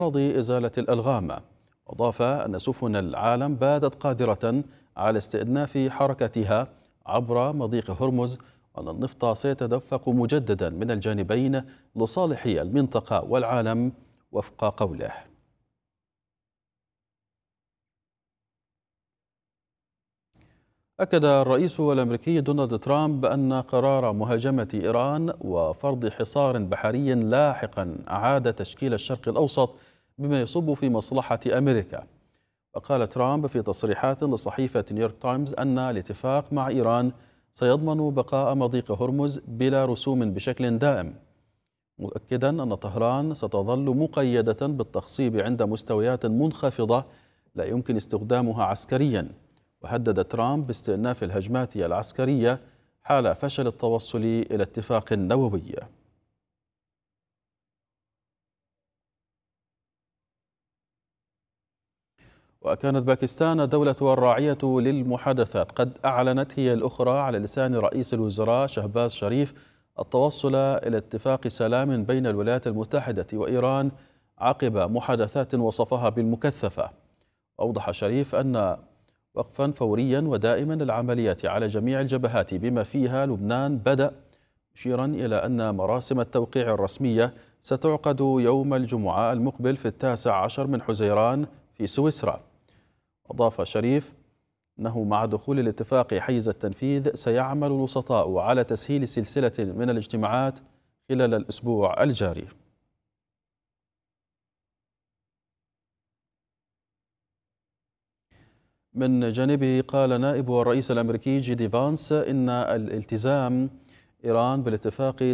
غرض إزالة الألغام. أضاف أن سفن العالم باتت قادرة على استئناف حركتها عبر مضيق هرمز، وأن النفط سيتدفق مجددا من الجانبين لصالح المنطقة والعالم وفق قوله. أكد الرئيس الأمريكي دونالد ترامب بأن قرار مهاجمة إيران وفرض حصار بحري لاحقا أعاد تشكيل الشرق الأوسط بما يصب في مصلحة أمريكا. وقال ترامب في تصريحات لصحيفة نيويورك تايمز أن الاتفاق مع إيران سيضمن بقاء مضيق هرمز بلا رسوم بشكل دائم، مؤكدا أن طهران ستظل مقيدة بالتخصيب عند مستويات منخفضة لا يمكن استخدامها عسكريا. وهدد ترامب باستئناف الهجمات العسكرية حال فشل التوصل إلى اتفاق نووي. وكانت باكستان الدولة الراعية للمحادثات قد أعلنت هي الأخرى على لسان رئيس الوزراء شهباز شريف التوصل إلى اتفاق سلام بين الولايات المتحدة وإيران عقب محادثات وصفها بالمكثفة. أوضح شريف أن وقفا فوريا ودائما للعمليات على جميع الجبهات بما فيها لبنان بدأ، مشيرا إلى أن مراسم التوقيع الرسمية ستعقد يوم الجمعة المقبل في 19 من حزيران في سويسرا. أضاف شريف أنه مع دخول الاتفاق حيز التنفيذ سيعمل الوسطاء على تسهيل سلسلة من الاجتماعات خلال الأسبوع الجاري. من جانبه قال نائب الرئيس الأمريكي جي فانس إن الالتزام إيران بالاتفاق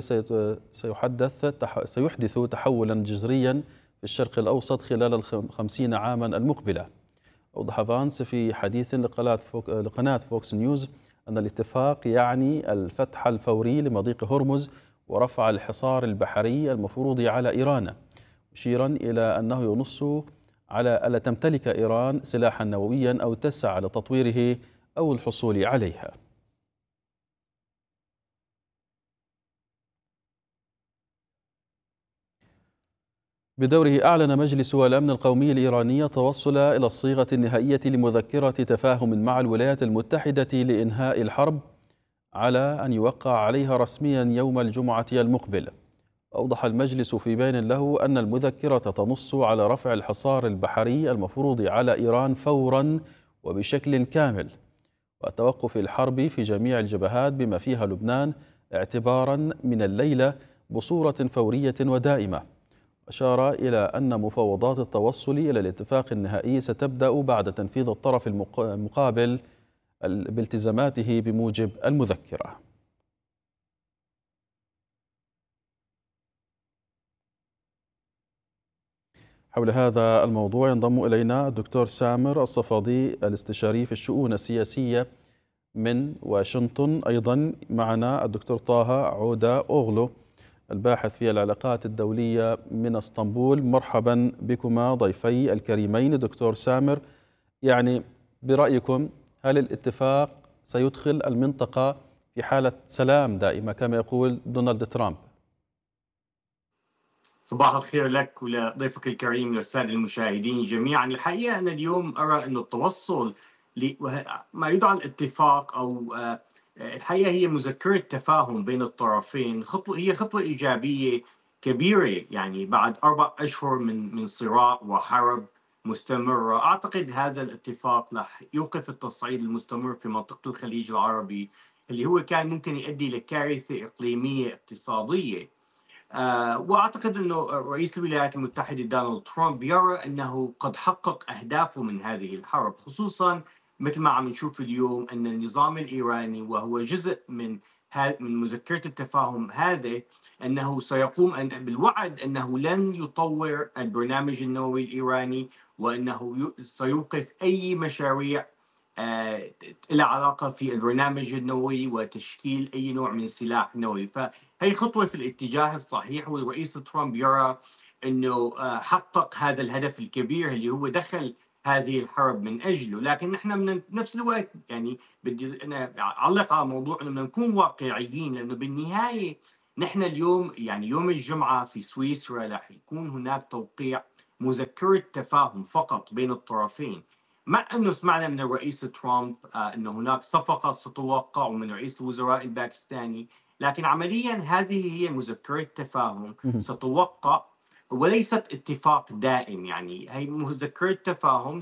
سيحدث تحولا جذريا في الشرق الأوسط خلال 50 عاما المقبلة. أوضح فانس في حديث لقناة فوكس نيوز أن الاتفاق يعني الفتح الفوري لمضيق هرمز ورفع الحصار البحري المفروض على إيران، مشيرا إلى أنه ينص على ألا تمتلك إيران سلاحا نوويا أو تسعى لتطويره أو الحصول عليها. بدوره أعلن مجلس الأمن القومي الإيراني التوصل إلى الصيغة النهائية لمذكرة تفاهم مع الولايات المتحدة لإنهاء الحرب على أن يوقع عليها رسميا يوم الجمعة المقبل. أوضح المجلس في بيان له أن المذكرة تنص على رفع الحصار البحري المفروض على إيران فورا وبشكل كامل، وتوقف الحرب في جميع الجبهات بما فيها لبنان اعتبارا من الليلة بصورة فورية ودائمة. أشار إلى أن مفاوضات التوصل إلى الاتفاق النهائي ستبدأ بعد تنفيذ الطرف المقابل بالتزاماته بموجب المذكرة. حول هذا الموضوع ينضم إلينا الدكتور سامر الصفادي الاستشاري في الشؤون السياسية من واشنطن. أيضا معنا الدكتور طه عودة أوغلو الباحث في العلاقات الدولية من اسطنبول. مرحبا بكما ضيفي الكريمين. دكتور سامر، يعني برأيكم هل الاتفاق سيدخل المنطقة في حالة سلام دائمة كما يقول دونالد ترامب؟ صباح الخير لك ولضيفك الكريم والسادة المشاهدين جميعا. الحقيقة أنا اليوم أرى أن التوصل لما يدعى الاتفاق أو الحقيقة هي مذكرة تفاهم بين الطرفين، هي خطوة إيجابية كبيرة، يعني بعد 4 أشهر من صراع وحرب مستمرة. أعتقد هذا الاتفاق رح يوقف التصعيد المستمر في منطقة الخليج العربي اللي هو كان ممكن يؤدي لكارثة إقليمية اقتصادية. وأعتقد أنه رئيس الولايات المتحدة دونالد ترامب يرى أنه قد حقق أهدافه من هذه الحرب، خصوصا مثل ما عم نشوف اليوم أن النظام الإيراني وهو جزء من مذكرة التفاهم هذا، أنه سيقوم بالوعد أنه لن يطور البرنامج النووي الإيراني، وأنه سيوقف أي مشاريع لها علاقة في البرنامج النووي وتشكيل أي نوع من سلاح نووي. فهي خطوة في الاتجاه الصحيح، والرئيس ترامب يرى أنه حقق هذا الهدف الكبير اللي هو دخل هذه الحرب من أجله. لكن نحن من نفس الوقت يعني بدي أنا أعلق على موضوع أنه نكون واقعيين، لأنه بالنهاية نحن اليوم يعني يوم الجمعة في سويسرا رح يكون هناك توقيع مذكرة تفاهم فقط بين الطرفين، مع أنه سمعنا من الرئيس ترامب أن هناك صفقة ستوقع ومن رئيس الوزراء الباكستاني، لكن عمليا هذه هي مذكرة تفاهم مهم. ستوقع وليست اتفاق دائم. يعني هي مذكرة تفاهم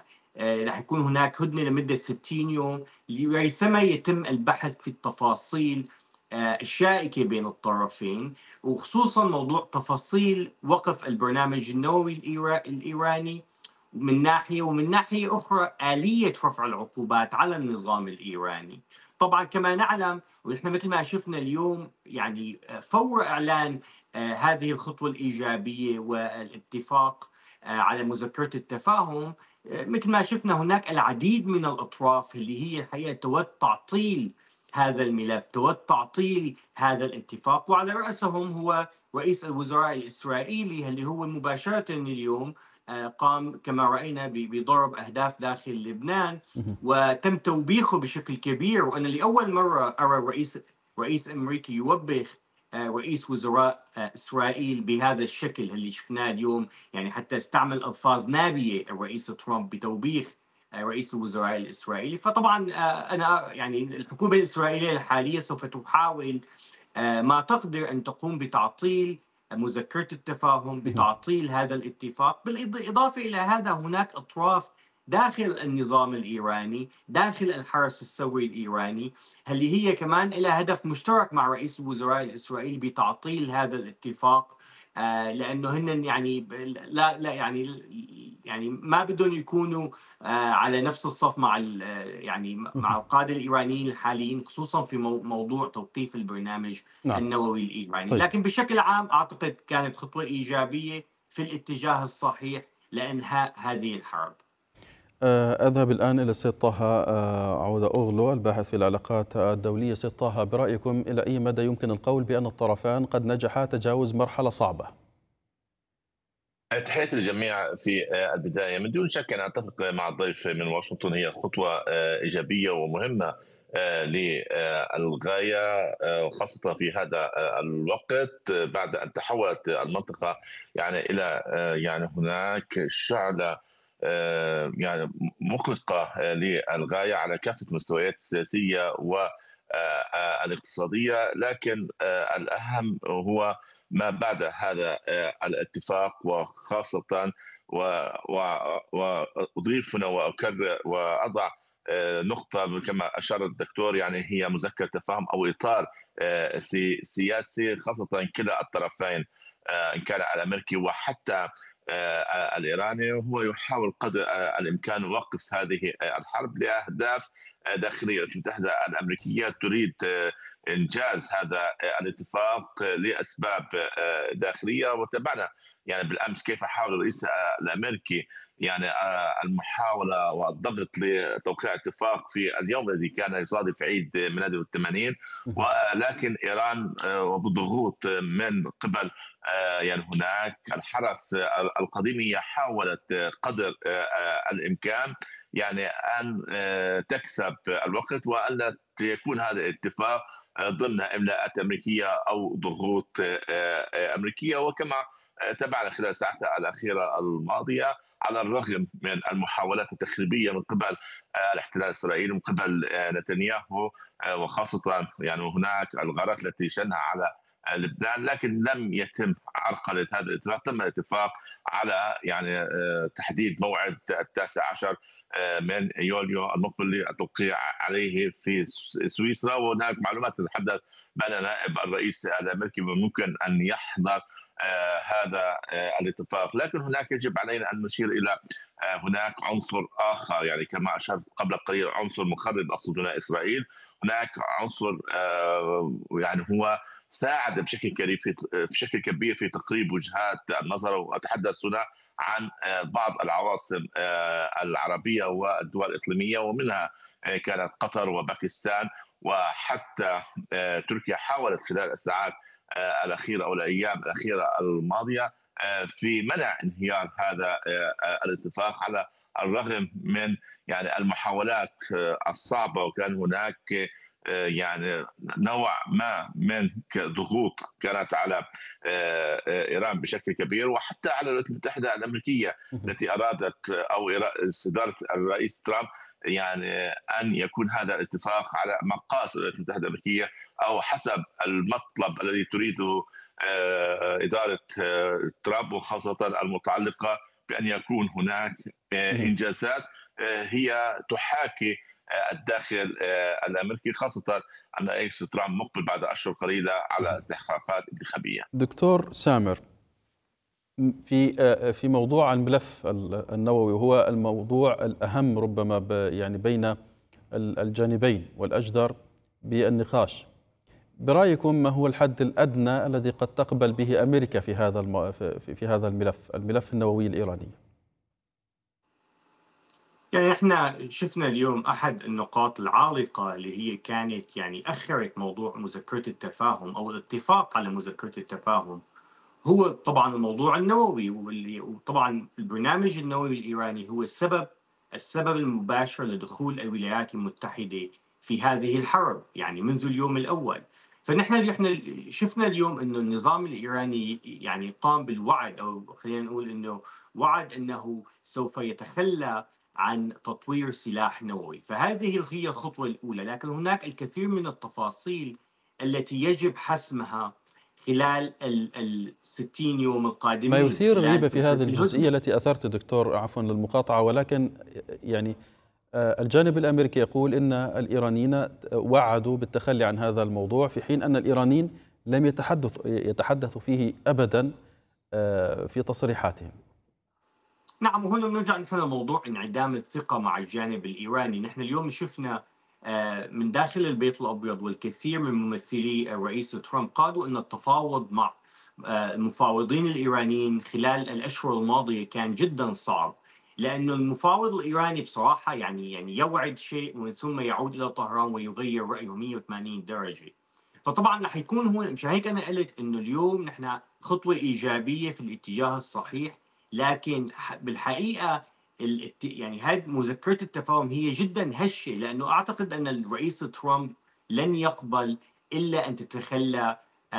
رح يكون هناك هدنة لمدة 60 يوم، ريثما يتم البحث في التفاصيل الشائكة بين الطرفين، وخصوصا موضوع تفاصيل وقف البرنامج النووي الإيراني من ناحية، ومن ناحية أخرى آلية رفع العقوبات على النظام الإيراني. طبعا كما نعلم ونحن مثل ما شفنا اليوم، يعني فور إعلان هذه الخطوة الإيجابية والاتفاق على مذكرة التفاهم، مثل ما شفنا هناك العديد من الأطراف اللي هي الحقيقة تود تعطيل هذا الملف، تود تعطيل هذا الاتفاق، وعلى رأسهم هو رئيس الوزراء الإسرائيلي اللي هو مباشرة اليوم قام كما رأينا بضرب أهداف داخل لبنان، مهم. وتم توبيخه بشكل كبير. وأنا لأول مرة أرى رئيس أمريكي يوبخ رئيس وزراء إسرائيل بهذا الشكل اللي شفناه اليوم. يعني حتى استعمل ألفاظ نابية الرئيس ترامب بتوبيخ رئيس الوزراء الإسرائيلي. فطبعا أنا يعني الحكومة الإسرائيلية الحالية سوف تحاول ما تقدر أن تقوم بتعطيل مذكرة التفاهم، مهم. بتعطيل هذا الاتفاق. بالإضافة إلى هذا هناك أطراف داخل النظام الإيراني، داخل الحرس الثوري الإيراني، اللي هي كمان لها هدف مشترك مع رئيس الوزراء الإسرائيلي بتعطيل هذا الاتفاق. لأنه هن يعني لا يعني ما بدهم يكونوا على نفس الصف مع يعني مع مهم. القادة الإيرانيين الحاليين، خصوصا في موضوع توقيف البرنامج نعم. النووي الإيراني. طيب. لكن بشكل عام أعتقد كانت خطوة إيجابية في الاتجاه الصحيح لإنهاء هذه الحرب. أذهب الآن إلى السيد طه عودة أوغلو، الباحث في العلاقات الدولية. سيد طه، برأيكم إلى أي مدى يمكن القول بأن الطرفان قد نجحا تجاوز مرحلة صعبة؟ تحياتي للجميع في البداية. من دون شك أنا أتفق مع الضيف من واشنطن، هي خطوة إيجابية ومهمة للغاية، خاصة في هذا الوقت بعد أن تحولت المنطقة يعني إلى يعني هناك شعلة يعني مقلقة للغاية على كافة المستويات السياسية و الاقتصادية. لكن الأهم هو ما بعد هذا الاتفاق، وخاصة وأضيف هنا وأكرر وأضع نقطة كما أشار الدكتور، يعني هي مذكر تفاهم أو إطار سياسي، خاصة كلا الطرفين إن كان الأمريكي وحتى الإيراني هو يحاول قدر الإمكان وقف هذه الحرب لأهداف داخلية. الولايات المتحدة الأمريكية تريد إنجاز هذا الاتفاق لأسباب داخلية، وتابعنا يعني بالأمس كيف حاول الرئيس الأمريكي يعني المحاولة والضغط لتوقيع اتفاق في اليوم الذي كان يصادف عيد ميلاده الثمانين، مهم. ولكن إيران وبالضغوط من قبل يعني هناك الحرس القديمية حاولت قدر الإمكان يعني أن تكسب الوقت، وألا يكون هذا الاتفاق ضمن إملاءات أمريكية أو ضغوط أمريكية. وكما تابعنا خلال الساعات الأخيرة الماضية، على الرغم من المحاولات التخريبية من قبل الاحتلال الإسرائيلي ومن قبل نتنياهو، وخاصة يعني هناك الغارات التي شنها على لبنان، لكن لم يتم عرقلة هذا الاتفاق. تم الاتفاق على يعني تحديد موعد 19 من يوليو المقبل للتوقيع عليه في سويسرا. وهناك معلومات تتحدث بأن نائب الرئيس الأمريكي ممكن أن يحضر هذا الاتفاق. لكن هناك يجب علينا أن نشير إلى هناك عنصر آخر، يعني كما أشرت قبل قليل، عنصر مخرب أقصد هنا إسرائيل. هناك عنصر يعني هو ساعد بشكل كبير في تقريب وجهات النظر، وأتحدث هنا عن بعض العواصم العربية والدول الإقليمية، ومنها كانت قطر وباكستان، وحتى تركيا حاولت خلال الساعات الأخيرة أو الأيام الأخيرة الماضية في منع انهيار هذا الاتفاق على الرغم من يعني المحاولات الصعبة، وكان هناك يعني نوع ما من ضغوط كانت على ايران بشكل كبير، وحتى على الولايات المتحده الامريكيه التي ارادت او استداره الرئيس ترامب يعني ان يكون هذا الاتفاق على مقاس الولايات المتحده الامريكيه او حسب المطلب الذي تريده اداره ترامب، وخاصه المتعلقه بان يكون هناك انجازات هي تحاكي الداخل الامريكي، خاصه ان رئيس ترامب مقبل بعد اشهر قليله على استحقاقات انتخابيه. دكتور سامر، في موضوع الملف النووي، وهو الموضوع الأهم ربما يعني بين الجانبين والأجدر بالنقاش، برأيكم ما هو الحد الأدنى الذي قد تقبل به أمريكا في هذا في هذا الملف النووي الإيراني؟ يعني احنا شفنا اليوم احد النقاط العالقه اللي هي كانت يعني اخرت موضوع مذكره التفاهم او الاتفاق على مذكره التفاهم، هو طبعا الموضوع النووي، وطبعا البرنامج النووي الايراني هو السبب المباشر لدخول الولايات المتحده في هذه الحرب، يعني منذ اليوم الاول. فنحن شفنا اليوم انه النظام الايراني يعني قام بالوعد، او خلينا نقول انه وعد انه سوف يتخلى عن تطوير سلاح نووي، فهذه هي الخطوه الاولى، لكن هناك الكثير من التفاصيل التي يجب حسمها خلال ال 60 يوم ما القادمين يثير خلال الريبة في فترة هذه الجزئية الهدنة. التي أثرت دكتور، عفوا للمقاطعة، ولكن يعني الجانب الأمريكي يقول إن الإيرانيين وعدوا بالتخلي عن هذا الموضوع، في حين أن الإيرانيين لم يتحدثوا فيه أبدا في تصريحاتهم. نعم، وهنا بنرجع نحن لموضوع انعدام الثقة مع الجانب الإيراني. نحن اليوم شفنا من داخل البيت الأبيض والكثير من ممثلي الرئيس ترامب قالوا أن التفاوض مع المفاوضين الإيرانيين خلال الأشهر الماضية كان جدا صعب، لأن المفاوض الإيراني بصراحة يعني يوعد شيء ومن ثم يعود إلى طهران ويغير رأيه 180 درجة. فطبعا رح يكون هو، مش هيك أنا قلت إنه اليوم نحن خطوة إيجابية في الاتجاه الصحيح، لكن بالحقيقة يعني هذه مذكرة التفاهم هي جدا هشة، لأنه أعتقد أن الرئيس ترامب لن يقبل إلا أن تتخلى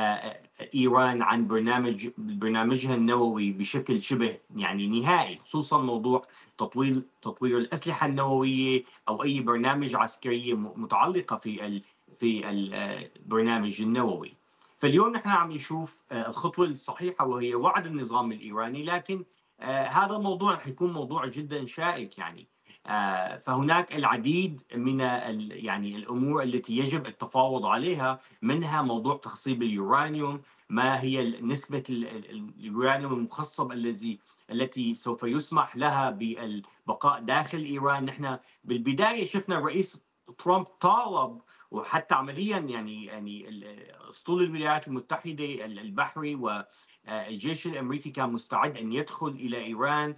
إيران عن برنامجها النووي بشكل شبه يعني نهائي، خصوصا موضوع تطوير الأسلحة النووية أو أي برنامج عسكرية متعلقة في البرنامج النووي. فاليوم نحن عم نشوف الخطوة الصحيحة وهي وعد النظام الإيراني، لكن هذا الموضوع رح يكون موضوع جدا شائك يعني. فهناك العديد من يعني الامور التي يجب التفاوض عليها، منها موضوع تخصيب اليورانيوم، ما هي نسبة اليورانيوم المخصب التي سوف يسمح لها بالبقاء داخل ايران. نحن بالبداية شفنا الرئيس ترامب طالب، وحتى عمليا يعني اسطول الولايات المتحدة البحري والجيش الامريكي كان مستعد ان يدخل الى ايران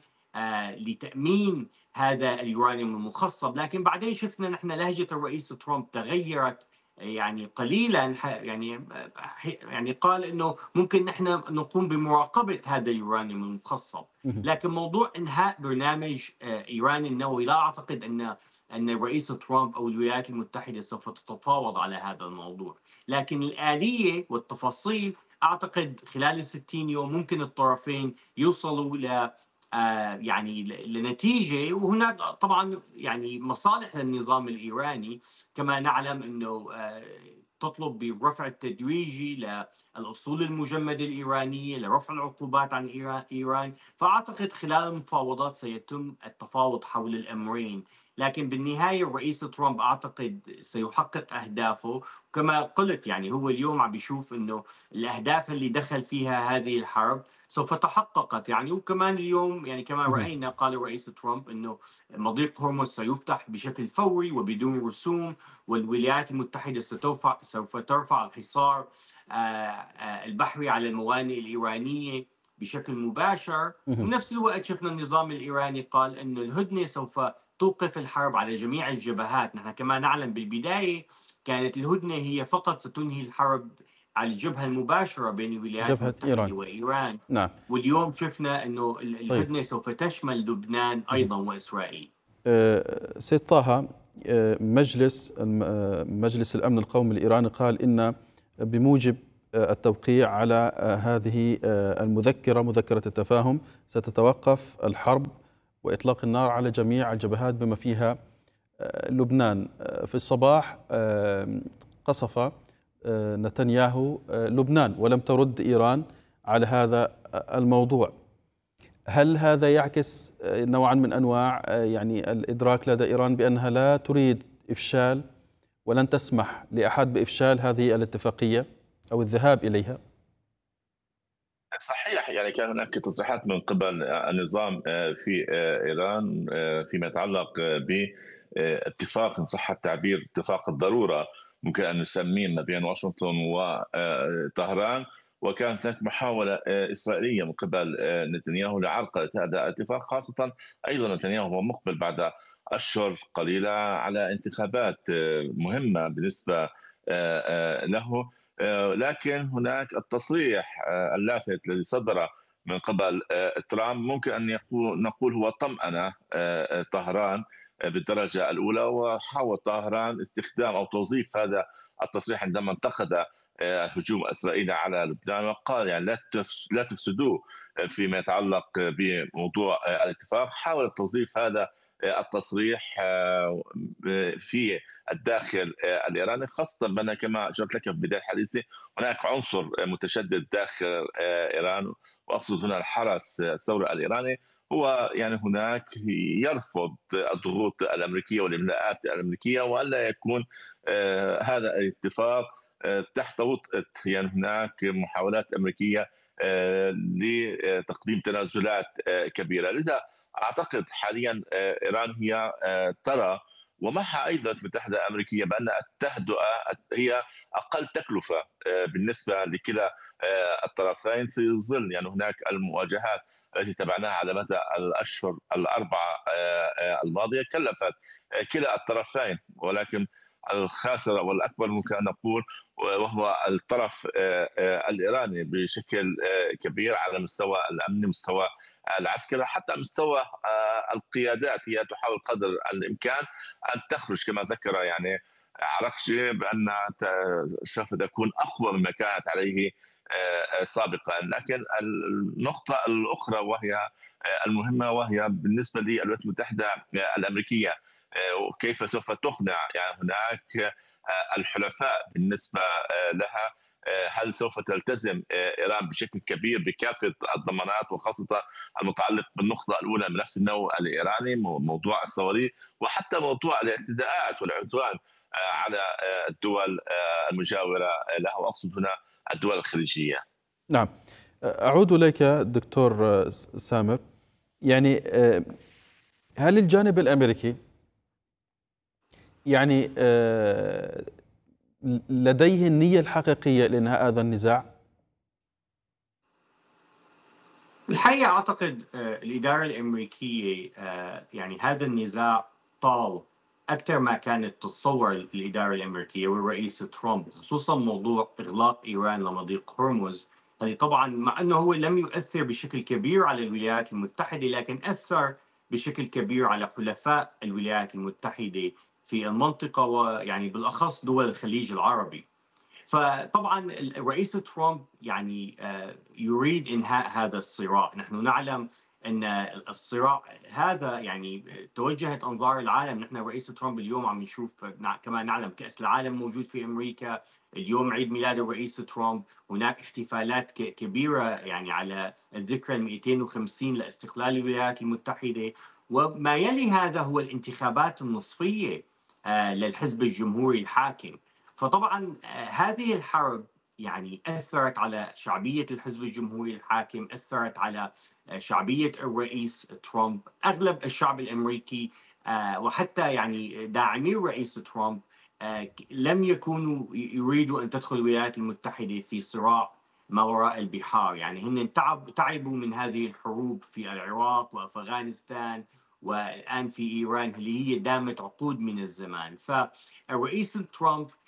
لتامين هذا اليورانيوم المخصب، لكن بعدين شفنا نحن لهجة الرئيس ترامب تغيرت يعني قليلا، يعني قال انه ممكن نحن نقوم بمراقبة هذا اليورانيوم المخصب، لكن موضوع انهاء برنامج ايران النووي لا اعتقد ان الرئيس ترامب او الولايات المتحدة سوف تتفاوض على هذا الموضوع، لكن الآلية والتفاصيل اعتقد خلال 60 يوم ممكن الطرفين يوصلوا ل يعني لنتيجة. وهناك طبعا يعني مصالح للنظام الإيراني، كما نعلم أنه تطلب بالرفع التدريجي للأصول المجمدة الإيرانية، لرفع العقوبات عن إيران. فأعتقد خلال المفاوضات سيتم التفاوض حول الأمرين، لكن بالنهاية الرئيس ترامب أعتقد سيحقق أهدافه. كما قلت يعني هو اليوم عم بيشوف أنه الأهداف اللي دخل فيها هذه الحرب سوف تحققت يعني. وكمان اليوم يعني كما رأينا قال الرئيس ترامب أنه مضيق هرمز سيفتح بشكل فوري وبدون رسوم، والولايات المتحدة سوف ترفع الحصار البحري على الموانئ الإيرانية بشكل مباشر. وبنفس الوقت شفنا النظام الإيراني قال أنه الهدنة سوف توقف الحرب على جميع الجبهات. نحن كما نعلم بالبداية كانت الهدنة هي فقط ستنهي الحرب على الجبهة المباشرة بين الولايات جبهة إيران. المتحدة وإيران. نعم. واليوم شفنا أنه طيب. الهدنة سوف تشمل لبنان أيضا وإسرائيل. سيد طه، مجلس الأمن القومي الإيراني قال إن بموجب التوقيع على هذه المذكرة، مذكرة التفاهم، ستتوقف الحرب وإطلاق النار على جميع الجبهات بما فيها لبنان. في الصباح قصف نتنياهو لبنان ولم ترد إيران على هذا الموضوع. هل هذا يعكس نوعا من أنواع يعني الإدراك لدى إيران بأنها لا تريد إفشال ولن تسمح لأحد بإفشال هذه الاتفاقية أو الذهاب إليها؟ صحيح، يعني كان هناك تصريحات من قبل النظام في إيران فيما يتعلق باتفاق، إن صح التعبير اتفاق الضرورة ممكن أن نسميه، ما بين واشنطن وطهران. وكانت هناك محاولة إسرائيلية من قبل نتنياهو لعرقلة هذا الاتفاق، خاصة أيضا نتنياهو هو مقبل بعد أشهر قليلة على انتخابات مهمة بالنسبة له. لكن هناك التصريح اللافت الذي صدر من قبل ترامب ممكن أن نقول هو طمأن طهران بالدرجة الأولى، وحاول طهران استخدام أو توظيف هذا التصريح عندما انتقد الهجوم الإسرائيلي على لبنان، وقال يعني لا تفسدوه فيما يتعلق بموضوع الاتفاق. حاول توظيف هذا التصريح في الداخل الإيراني، خاصة بأن كما أشرت لك في بداية حديثي هناك عنصر متشدد داخل إيران، وأقصد هنا الحرس الثوري الإيراني، هو يعني هناك يرفض الضغوط الأمريكية والإملاءات الأمريكية، وألا يكون هذا الاتفاق تحت وطأة يعني هناك محاولات أمريكية لتقديم تنازلات كبيرة. لذا أعتقد حاليا إيران هي ترى، ومعها ايضا المتحده الامريكيه، بان التهدئه هي اقل تكلفه بالنسبه لكلا الطرفين، في ظل يعني هناك المواجهات التي تابعناها على مدى الاشهر الاربعه الماضيه كلفت كلا الطرفين، ولكن الخاسر والاكبر ممكن ان نقول وهو الطرف الايراني بشكل كبير على مستوى الامن، مستوى العسكري، حتى مستوى القيادات. هي تحاول قدر الامكان ان تخرج كما ذكر يعني عرقشي بان سوف تكون اقوى مما كانت عليه سابقا. لكن النقطه الاخرى وهي المهمه، وهي بالنسبه للولايات المتحده الامريكيه، وكيف سوف تقنع يعني هناك الحلفاء بالنسبه لها. هل سوف تلتزم ايران بشكل كبير بكافه الضمانات، وخاصه المتعلق بالنقطه الاولى ملف النووي الايراني، موضوع الصواريخ، وحتى موضوع الاعتداءات والعدوان على الدول المجاوره لها، واقصد هنا الدول الخليجيه. نعم. أعود إليك دكتور سامر. يعني هل الجانب الأمريكي يعني لديه النية الحقيقية لإنهاء هذا النزاع؟ الحقيقة أعتقد الإدارة الأمريكية يعني هذا النزاع طال أكثر ما كانت تتصور الإدارة الأمريكية والرئيس ترامب، خصوصا موضوع إغلاق إيران لمضيق هرمز. هذه طبعا مع أنه هو لم يؤثر بشكل كبير على الولايات المتحدة، لكن أثر بشكل كبير على حلفاء الولايات المتحدة في المنطقة، ويعني بالأخص دول الخليج العربي. فطبعا الرئيس ترامب يعني يريد انهاء هذا الصراع. نحن نعلم ان الصراع هذا يعني توجهت انظار العالم. نحن الرئيس ترامب اليوم عم نشوف، كما نعلم كأس العالم موجود في امريكا، اليوم عيد ميلاد الرئيس ترامب، هناك احتفالات كبيره يعني على الذكرى ال 250 لاستقلال الولايات المتحده. وما يلي هذا هو الانتخابات النصفيه للحزب الجمهوري الحاكم. فطبعا هذه الحرب يعني أثرت على شعبية الحزب الجمهوري الحاكم، أثرت على شعبية الرئيس ترامب. أغلب الشعب الأمريكي وحتى يعني داعمي الرئيس ترامب لم يكونوا يريدوا أن تدخل الولايات المتحدة في صراع ما وراء البحار. يعني هن تعبوا من هذه الحروب في العراق وأفغانستان، والآن في إيران اللي هي دامت عقود من الزمان. فالرئيس ترامب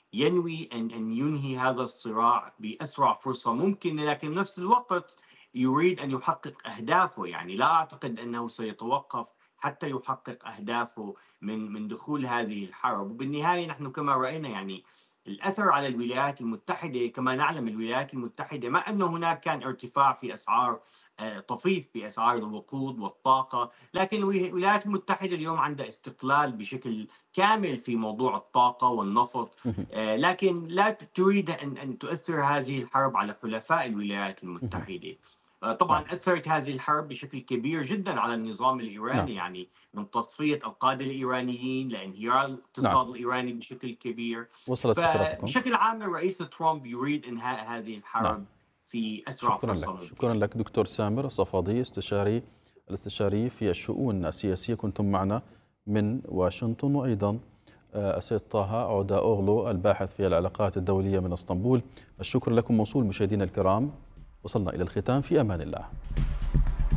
ينوي أن ينهي هذا الصراع بأسرع فرصة ممكنة، لكن بنفس الوقت يريد أن يحقق أهدافه. يعني لا أعتقد أنه سيتوقف حتى يحقق أهدافه من دخول هذه الحرب. وبالنهاية نحن كما رأينا يعني الأثر على الولايات المتحدة، كما نعلم الولايات المتحدة مع أن هناك كان ارتفاع في أسعار طفيف بأسعار الوقود والطاقة، لكن الولايات المتحدة اليوم عندها استقلال بشكل كامل في موضوع الطاقة والنفط. لكن لا تريد أن تؤثر هذه الحرب على حلفاء الولايات المتحدة. طبعا نعم. أثرت هذه الحرب بشكل كبير جدا على النظام نعم. الإيراني، يعني من تصفية القادة الإيرانيين لانهيار نعم، الاقتصاد الإيراني بشكل كبير. وصلت فكرتكم. فبشكل عام الرئيس ترامب يريد إنهاء هذه نعم، الحرب في أسرع شكرا لك. فرصة شكرا ممكنة. لك دكتور سامر الصفادي، الاستشاري في الشؤون السياسية، كنتم معنا من واشنطن. وأيضا السيد طه عودا أوغلو الباحث في العلاقات الدولية من اسطنبول. الشكر لكم موصول مشاهدينا الكرام. وصلنا إلى الختام، في أمان الله.